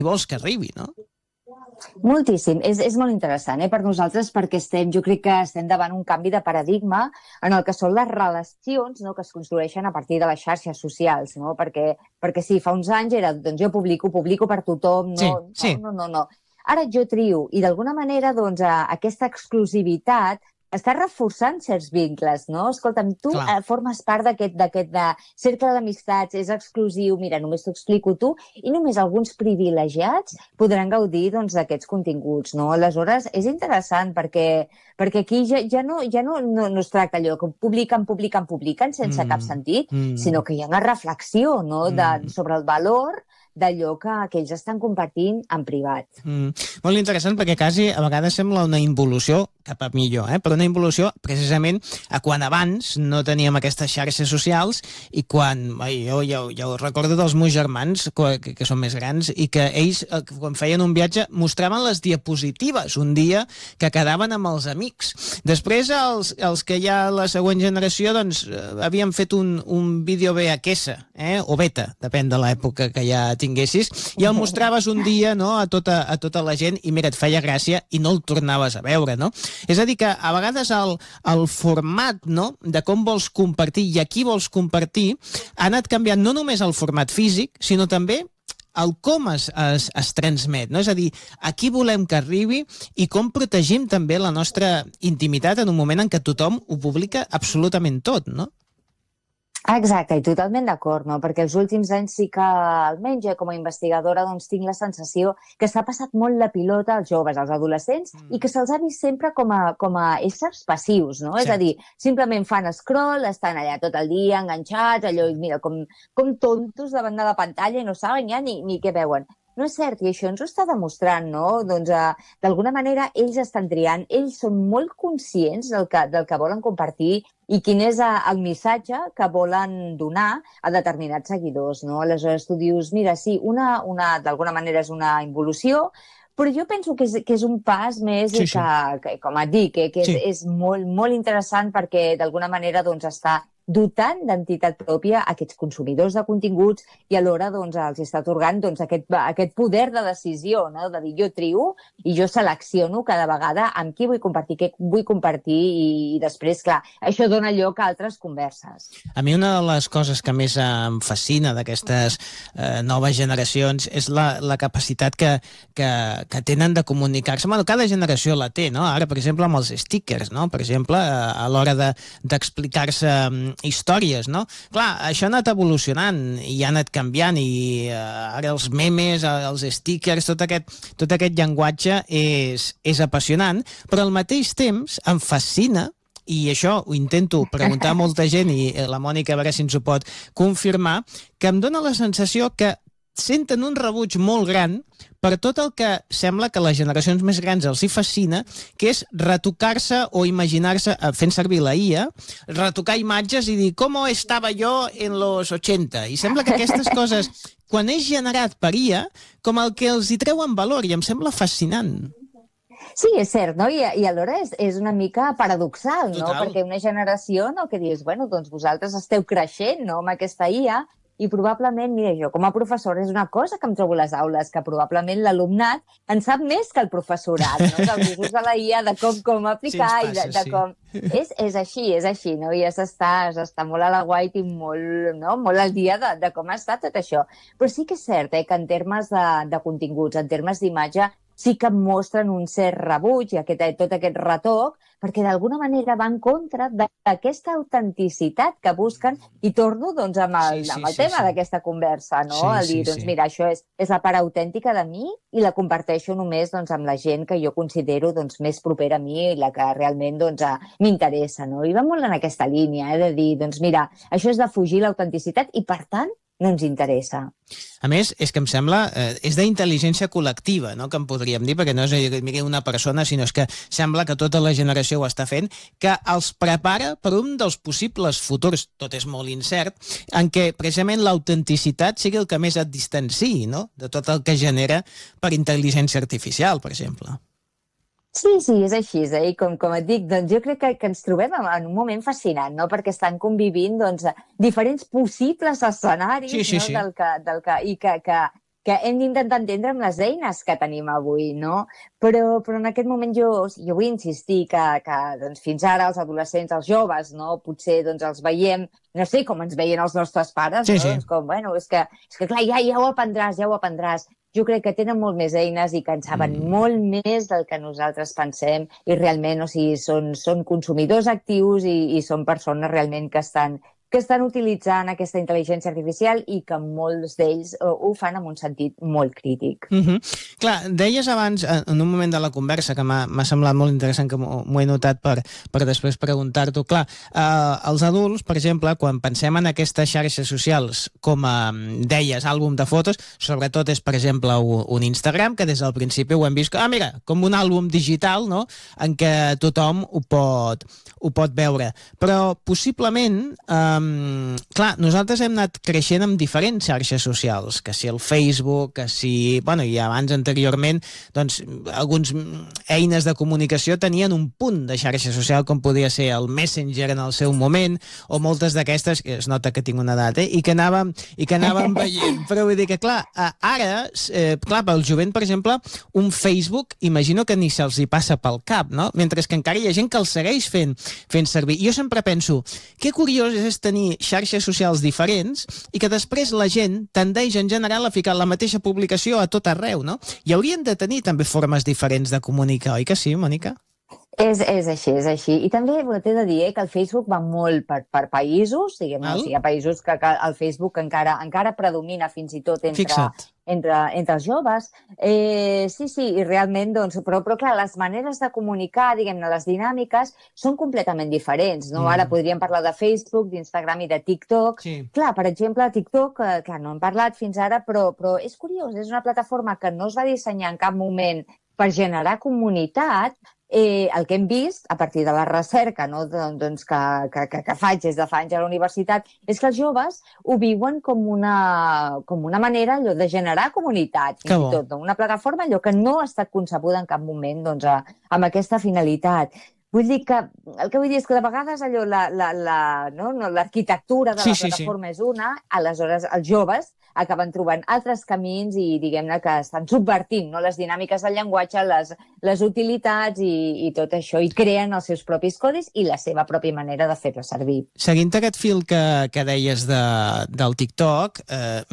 vols que arribi, no? Moltíssim, és molt interessant per nosaltres perquè jo crec que estem davant un canvi de paradigma en el que són les relacions, no, que es construeixen a partir de les xarxes socials, no? Perquè sí, fa uns anys era, doncs jo publico per tothom, no. Ara jo trio i d'alguna manera doncs aquesta exclusivitat està reforçant certs vincles, no? Escolta'm, tu formes part d'aquest cercle d'amistats, és exclusiu, mira, només t'ho explico tu, i només alguns privilegiats podran gaudir d'aquests continguts, no? Aleshores, és interessant perquè aquí ja no es tracta allò que publiquen sense cap sentit, sinó que hi ha una reflexió, no?, sobre el valor d'allò que ells estan compartint en privat. Molt interessant perquè quasi a vegades sembla una involució cap a millor, però una involució precisament a quan abans no teníem aquestes xarxes socials i quan, jo ja ho recordo dels meus germans que són més grans i que ells quan feien un viatge mostraven les diapositives un dia que quedaven amb els amics. Després els que ja la següent generació doncs havien fet un vídeo VHS o beta, depèn de l'època que ja tinguessis, i el mostraves un dia, no, a tota la gent i mira, et feia gràcia i no el tornaves a veure, no? És a dir que a vegades el format, no, de com vols compartir i a qui vols compartir ha anat canviant no només el format físic, sinó també el com es transmet, no? És a dir, a qui volem que arribi i com protegim també la nostra intimitat en un moment en què tothom ho publica absolutament tot, no? Exacte, i totalment d'acord, no? Perquè els últims anys sí que, almenys com a investigadora, doncs tinc la sensació que s'ha passat molt la pilota als joves, als adolescents, i que se'ls ha vist sempre com a éssers passius, no? Sí. És a dir, simplement fan scroll, estan allà tot el dia enganxats, allò, mira, com tontos davant de la pantalla i no saben ja ni què veuen. No és cert, i això ens ho està demostrant, no? Doncs, d'alguna manera, ells estan triant, ells són molt conscients del que volen compartir i quin és el missatge que volen donar a determinats seguidors, no? Aleshores, tu dius, mira, sí, d'alguna manera és una involució, però jo penso que és un pas més que com et dic, que és molt, molt interessant perquè d'alguna manera doncs està dotant d'entitat pròpia aquests consumidors de continguts i alhora doncs, els està atorgant doncs, aquest poder de decisió, no? De dir jo trio i jo selecciono cada vegada amb qui vull compartir, què vull compartir i després, clar, això dona lloc a altres converses. A mi una de les coses que més em fascina d'aquestes noves generacions és la capacitat que tenen de comunicar-se. Bueno, cada generació la té, no? Ara, per exemple, amb els stickers, no? Per exemple, a l'hora d'explicar-se històries, no? Clar, això ha anat evolucionant i ha anat canviant i ara els memes, els stickers, tot aquest llenguatge és apassionant, però al mateix temps em fascina, i això ho intento preguntar a molta gent i la Mònica a veure si ens ho pot confirmar, que em dóna la sensació que senten un rebuig molt gran per tot el que sembla que a les generacions més grans els hi fascina, que és retocar-se o imaginar-se, fent servir la IA, retocar imatges i dir com estava jo en los 80. I sembla que aquestes coses, quan és generat per IA, com el que els hi treuen valor, i em sembla fascinant. Sí, és cert, no? I alhora és una mica paradoxal, no? Total. Perquè una generació, no?, que dius, bueno, doncs vosaltres esteu creixent, no?, amb aquesta IA, i probablement, mira, jo com a professora és una cosa que em trobo a les aules, que probablement l'alumnat en sap més que el professorat, no? Dels usos de la IA, de com aplicar i de com... És així, no? I s'està molt a la guait i molt al dia de com està tot això. Però sí que és cert que en termes de continguts, en termes d'imatge, sí que mostren un cert rebuig i tot aquest retoc, perquè d'alguna manera va en contra d'aquesta autenticitat que busquen, i torno doncs amb el tema d'aquesta conversa, no? A dir, doncs mira, això és la part autèntica de mi i la comparteixo només doncs amb la gent que jo considero doncs més propera a mi i la que realment doncs m'interessa, no? I va molt en aquesta línia, de dir, doncs mira, això és de fugir l'autenticitat i per tant no ens interessa. A més, és que em sembla, és d'intel·ligència col·lectiva, no?, que en podríem dir, perquè no és que miri una persona, sinó és que sembla que tota la generació ho està fent, que els prepara per un dels possibles futurs, tot és molt incert, en què precisament l'autenticitat sigui el que més et distanciï, no?, de tot el que genera per intel·ligència artificial, per exemple. Sí, és així, i com et dic, doncs jo crec que ens trobem en un moment fascinant, no?, perquè estan convivint doncs, diferents possibles escenaris, no?, del que que hem d'intentar entendre amb les eines que tenim avui, no? Però en aquest moment jo vull insistir que doncs, fins ara els adolescents, els joves, no? Potser doncs, els veiem, no sé com ens veien els nostres pares, sí, no? sí. Doncs com, bueno, és que clar, ja ho aprendràs, ja ho aprendràs. Jo crec que tenen molt més eines i que en saben molt més del que nosaltres pensem i realment, o sigui, són consumidors actius i són persones realment que estan utilitzant aquesta intel·ligència artificial i que molts d'ells ho fan en un sentit molt crític. Clar, deies abans, en un moment de la conversa, que m'ha semblat molt interessant, que m'ho he notat per després preguntar-t'ho, clar, els adults, per exemple, quan pensem en aquestes xarxes socials com a, deies, àlbum de fotos, sobretot és, per exemple, un Instagram, que des del principi ho hem vist, mira, com un àlbum digital, no?, en què tothom ho pot veure. Però, possiblement, clar, nosaltres hem anat creixent amb diferents xarxes socials, que si el Facebook, que si, bueno, i abans anteriorment, doncs, algunes eines de comunicació tenien un punt de xarxa social, com podia ser el Messenger en el seu moment, o moltes d'aquestes, que es nota que tinc una edat, i que anàvem veient. Però vull dir que, clar, ara, clar, pel jovent, per exemple, un Facebook, imagino que ni se'ls hi passa pel cap, no? Mentre que encara hi ha gent que el segueix fent servir. Jo sempre penso, que curiós és tenir xarxes socials diferents i que després la gent tendeix en general a ficar la mateixa publicació a tot arreu, no? I haurien de tenir també formes diferents de comunicar, oi que sí, Mònica? És així. I també t'he de dir que el Facebook va molt per països, diguem-ne, o sigui, hi ha països que el Facebook encara predomina fins i tot entre els joves. Sí, i realment, doncs, però clar, les maneres de comunicar, diguem-ne, les dinàmiques, són completament diferents, no? Ara podríem parlar de Facebook, d'Instagram i de TikTok. Sí. Clar, per exemple, TikTok, que no hem parlat fins ara, però és curiós, és una plataforma que no es va dissenyar en cap moment per generar comunitat. El que hem vist, a partir de la recerca, no, doncs, que faig des de fa anys a la universitat, és que els joves ho viuen com una manera allò de generar comunitat, fins i tot, no? Una plataforma allò que no ha estat concebuda en cap moment doncs, amb aquesta finalitat. Vull dir que, el que vull dir és que de vegades allò, l'arquitectura de la plataforma és una, aleshores els joves acaben trobant altres camins i diguem-ne que estan subvertint, no?, les dinàmiques del llenguatge, les utilitats i tot això, i creen els seus propis codis i la seva pròpia manera de fer-lo servir. Seguint aquest fil que deies del TikTok,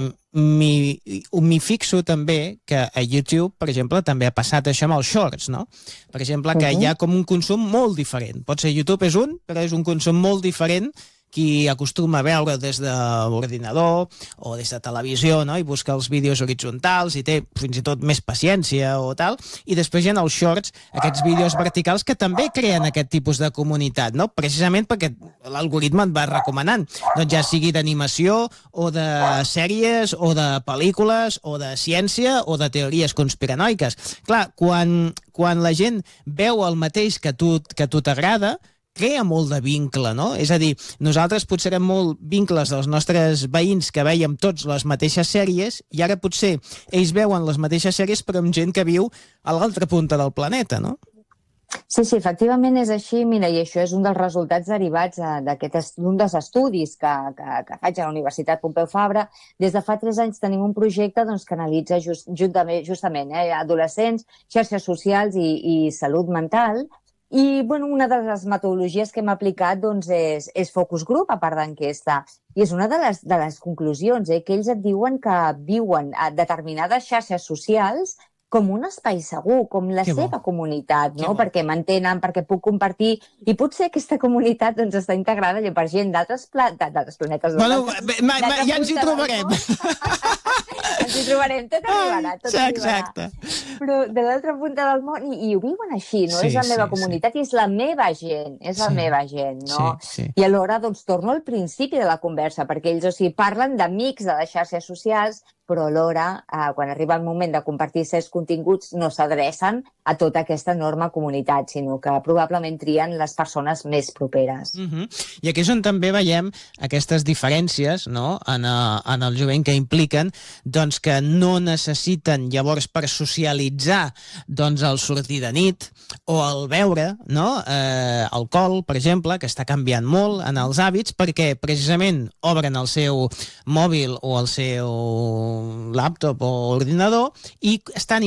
m'hi fixo també que a YouTube, per exemple, també ha passat això amb els shorts, no? Per exemple, que hi ha com un consum molt diferent. Pot ser YouTube és un, però és un consum molt diferent qui acostuma a veure des de l'ordinador o des de televisió, no?, i busca els vídeos horitzontals i té fins i tot més paciència o tal, i després hi ha els shorts, aquests vídeos verticals que també creen aquest tipus de comunitat, no?, precisament perquè l'algoritme et va recomanant, doncs ja sigui d'animació o de sèries o de pel·lícules o de ciència o de teories conspiranoiques. Clar, quan la gent veu el mateix que a tu t'agrada, crea molt de vincle, no? És a dir, nosaltres potser érem molt vincles dels nostres veïns que veiem tots les mateixes sèries i ara potser ells veuen les mateixes sèries però amb gent que viu a l'altra punta del planeta, no? Sí, efectivament és així. Mira, i això és un dels resultats derivats d'un dels estudis que faig a la Universitat Pompeu Fabra. Des de fa 3 anys tenim un projecte que analitza justament adolescents, xarxes socials i salut mental. I una de les metodologies que hem aplicat és focus group, a part d'enquesta. I és una de les conclusions, que ells et diuen que viuen a determinades xarxes socials com un espai segur, com la seva comunitat, no? Perquè m'entenen, perquè puc compartir, i potser aquesta comunitat està integrada per gent d'altres planetes. Bueno, ja ens hi trobarem. Ens hi trobarem, tot arribarà, tot arribarà. Exacte. Però de l'altra punta del món, i ho viuen així, no? És la meva comunitat i és la meva gent, no? I alhora, torno al principi de la conversa, perquè ells, parlen d'amics de les xarxes socials, però alhora, quan arriba el moment de compartir certs continguts, no s'adrecen a tota aquesta enorme comunitat, sinó que probablement trien les persones més properes. I aquí és on també veiem aquestes diferències, no?, en el jovent, que impliquen que no necessiten llavors per socialitzar el sortir de nit o el beure, no?, alcohol, per exemple, que està canviant molt en els hàbits, perquè precisament obren el seu mòbil o el seu un laptop o ordinador i estan